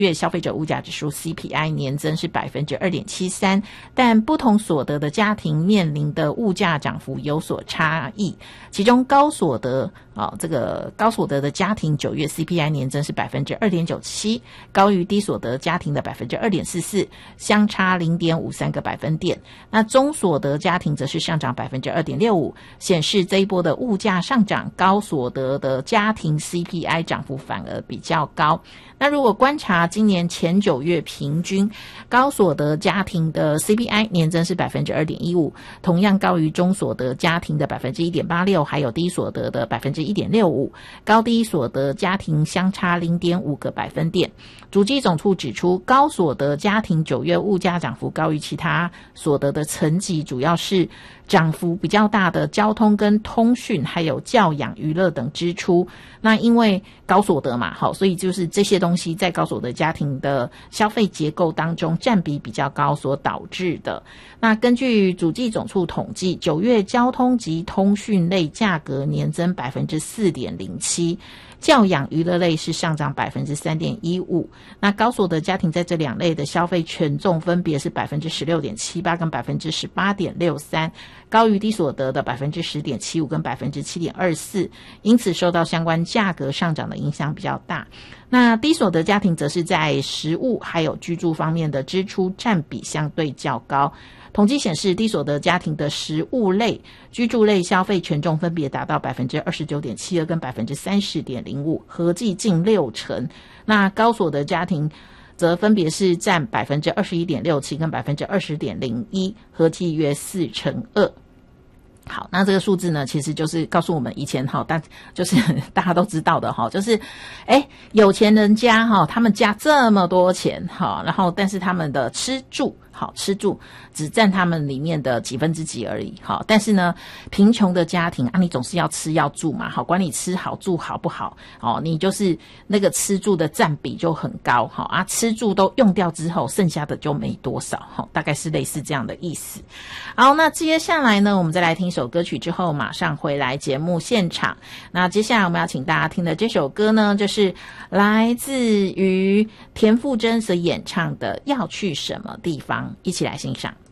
月消费者物价指数 CPI 年增是 2.73%， 但不同所得的家庭面临的物价涨幅有所差异。其中高所得这个高所得的家庭9月 CPI 年增是 2.97%， 高于低所得家庭的 2.44%， 相差 0.53个百分点。那中所得家庭则是上涨 2.65%， 显示这一波的物价上涨，高所得的家庭 CPI 涨幅反而比较高。那如果观察今年前9月平均，高所得家庭的 CPI 年增是 2.15%， 同样高于中所得家庭的 1.86%， 还有低所得的 1.65%， 高低所得家庭相差 0.5个百分点。主计总处指出，高所得家庭9月物价涨幅高于其他所得的层级，主要是涨幅比较大的交通跟通讯，还有教养、娱乐等支出。那因为高所得嘛，所以就是这些东西在高所得家庭的消费结构当中占比比较高所导致的。那根据主计总处统计，9月交通及通讯类价格年增 4.07%， 教养娱乐类是上涨 3.15%。那高所得家庭在这两类的消费权重分别是 16.78% 跟 18.63%， 高于低所得的 10.75% 跟 7.24%， 因此受到相关价格上涨的影响比较大。那低所得家庭则是在食物还有居住方面的支出占比相对较高。统计显示，低所得家庭的食物类、居住类消费权重分别达到 29.72% 跟 30.05%， 合计近60%。那高所得家庭则分别是占 21.67% 跟 20.01%， 合计约42%。好，那这个数字呢，其实就是告诉我们以前就是大家都知道的就是有钱人家他们家这么多钱然后但是他们的吃住只占他们里面的几分之几而已但是呢，贫穷的家庭你总是要吃要住嘛管你吃好住好不好你就是那个吃住的占比就很高吃住都用掉之后，剩下的就没多少大概是类似这样的意思。好，那接下来呢，我们再来听一首歌曲之后马上回来节目现场。那接下来我们要请大家听的这首歌呢，就是来自于田馥甄所演唱的《要去什么地方》，一起来欣赏。